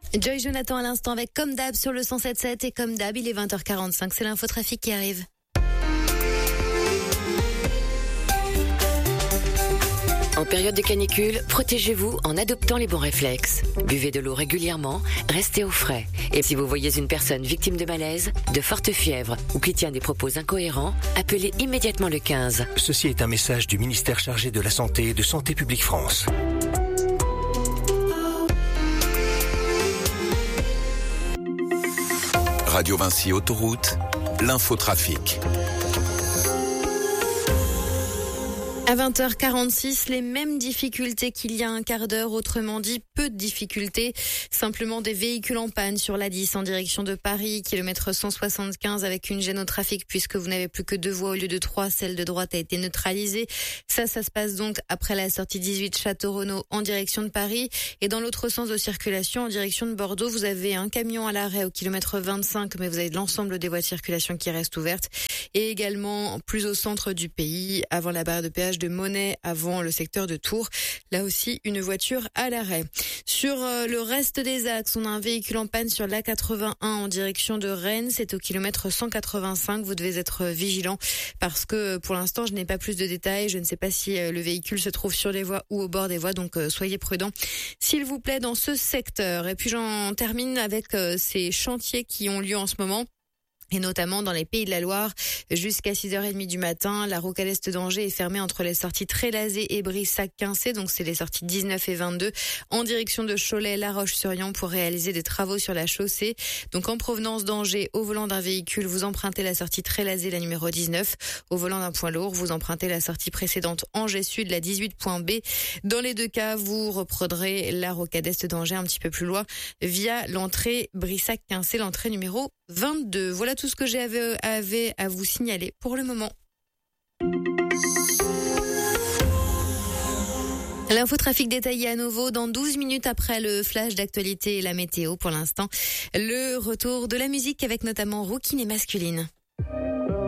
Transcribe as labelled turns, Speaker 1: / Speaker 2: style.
Speaker 1: Joy Jonathan à l'instant avec Comme d'hab sur le 107.7 et Comme d'hab, il est 20h45, c'est l'infotrafic qui arrive.
Speaker 2: En période de canicule, protégez-vous en adoptant les bons réflexes. Buvez de l'eau régulièrement, restez au frais. Et si vous voyez une personne victime de malaise, de forte fièvre ou qui tient des propos incohérents, appelez immédiatement le 15.
Speaker 3: Ceci est un message du ministère chargé de la Santé et de Santé publique France.
Speaker 4: Radio Vinci Autoroute, l'infotrafic.
Speaker 1: À 20h46, les mêmes difficultés qu'il y a un quart d'heure, autrement dit, peu de difficultés. Simplement des véhicules en panne sur l'A10 en direction de Paris, kilomètre 175 avec une gêne au trafic puisque vous n'avez plus que 2 voies au lieu de 3. Celle de droite a été neutralisée. Ça se passe donc après la sortie 18 Château-Renaud en direction de Paris. Et dans l'autre sens de circulation, en direction de Bordeaux, vous avez un camion à l'arrêt au kilomètre 25, mais vous avez l'ensemble des voies de circulation qui restent ouvertes. Et également plus au centre du pays, avant la barrière de péage de Monnet, avant le secteur de Tours. Là aussi, une voiture à l'arrêt. Sur le reste des axes, on a un véhicule en panne sur l'A81 en direction de Rennes. C'est au kilomètre 185. Vous devez être vigilant parce que pour l'instant, je n'ai pas plus de détails. Je ne sais pas si le véhicule se trouve sur les voies ou au bord des voies. Donc, soyez prudents, s'il vous plaît, dans ce secteur. Et puis, j'en termine avec ces chantiers qui ont lieu en ce moment. Et notamment dans les Pays de la Loire, jusqu'à 6h30 du matin, la rocade est d'Angers est fermée entre les sorties Trélazé et Brissac-Quincé, donc c'est les sorties 19 et 22, en direction de Cholet, La Roche-sur-Yon pour réaliser des travaux sur la chaussée. Donc en provenance d'Angers, au volant d'un véhicule, vous empruntez la sortie Trélazé, la numéro 19. Au volant d'un poids lourd, vous empruntez la sortie précédente Angers Sud, la 18.B. Dans les deux cas, vous reprendrez la rocade est d'Angers un petit peu plus loin via l'entrée Brissac-Quincé, l'entrée numéro 22. Voilà tout ce que j'avais à vous signaler pour le moment. L'infotrafic détaillé à nouveau dans 12 minutes après le flash d'actualité et la météo. Pour l'instant, le retour de la musique avec notamment Rouquine et Masculine.